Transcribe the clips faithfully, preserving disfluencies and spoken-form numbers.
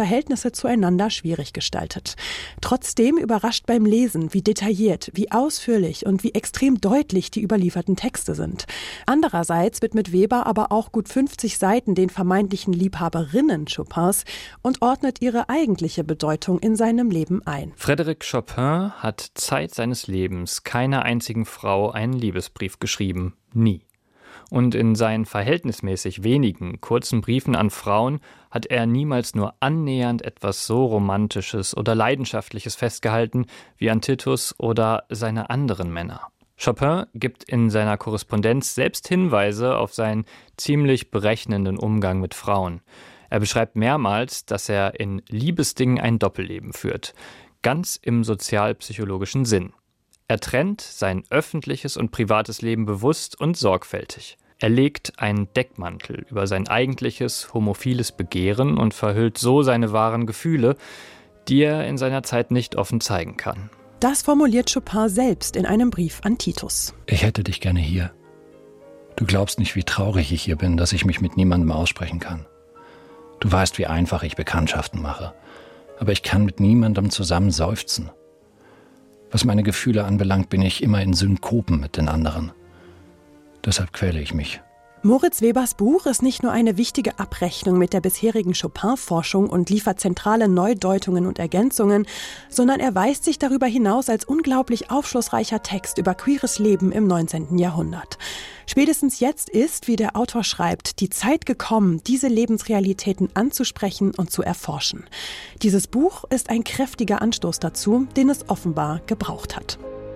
Verhältnisse zueinander schwierig gestaltet. Trotzdem überrascht beim Lesen, wie detailliert, wie ausführlich und wie extrem deutlich die überlieferten Texte sind. Andererseits widmet Weber aber auch gut fünfzig Seiten den vermeintlichen Liebhaberinnen Chopins und ordnet ihre eigentliche Bedeutung in seinem Leben ein. Frédéric Chopin hat Zeit seines Lebens keiner einzigen Frau einen Liebesbrief geschrieben. Nie. Und in seinen verhältnismäßig wenigen, kurzen Briefen an Frauen hat er niemals nur annähernd etwas so Romantisches oder Leidenschaftliches festgehalten wie an Titus oder seine anderen Männer. Chopin gibt in seiner Korrespondenz selbst Hinweise auf seinen ziemlich berechnenden Umgang mit Frauen. Er beschreibt mehrmals, dass er in Liebesdingen ein Doppelleben führt, ganz im sozialpsychologischen Sinn. Er trennt sein öffentliches und privates Leben bewusst und sorgfältig. Er legt einen Deckmantel über sein eigentliches homophiles Begehren und verhüllt so seine wahren Gefühle, die er in seiner Zeit nicht offen zeigen kann. Das formuliert Chopin selbst in einem Brief an Titus. Ich hätte dich gerne hier. Du glaubst nicht, wie traurig ich hier bin, dass ich mich mit niemandem aussprechen kann. Du weißt, wie einfach ich Bekanntschaften mache. Aber ich kann mit niemandem zusammen seufzen. Was meine Gefühle anbelangt, bin ich immer in Synkopen mit den anderen. Deshalb quäle ich mich. Moritz Webers Buch ist nicht nur eine wichtige Abrechnung mit der bisherigen Chopin-Forschung und liefert zentrale Neudeutungen und Ergänzungen, sondern er weist sich darüber hinaus als unglaublich aufschlussreicher Text über queeres Leben im neunzehnten Jahrhundert. Spätestens jetzt ist, wie der Autor schreibt, die Zeit gekommen, diese Lebensrealitäten anzusprechen und zu erforschen. Dieses Buch ist ein kräftiger Anstoß dazu, den es offenbar gebraucht hat.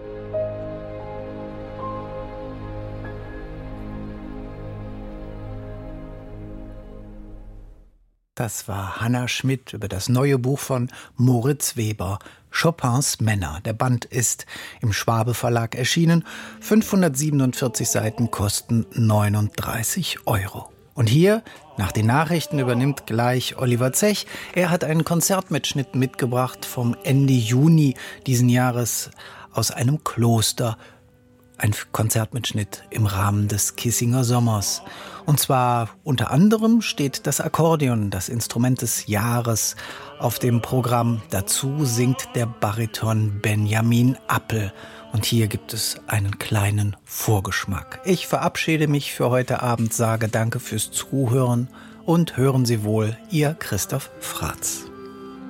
Das war Hanna Schmidt über das neue Buch von Moritz Weber, Chopins Männer. Der Band ist im Schwabe Verlag erschienen. fünfhundertsiebenundvierzig Seiten kosten neununddreißig Euro. Und hier, nach den Nachrichten, übernimmt gleich Oliver Zech. Er hat einen Konzertmitschnitt mitgebracht vom Ende Juni diesen Jahres aus einem Kloster. Ein Konzertmitschnitt im Rahmen des Kissinger Sommers. Und zwar unter anderem steht das Akkordeon, das Instrument des Jahres, auf dem Programm. Dazu singt der Bariton Benjamin Appel. Und hier gibt es einen kleinen Vorgeschmack. Ich verabschiede mich für heute Abend, sage danke fürs Zuhören und hören Sie wohl, Ihr Christoph Fratz.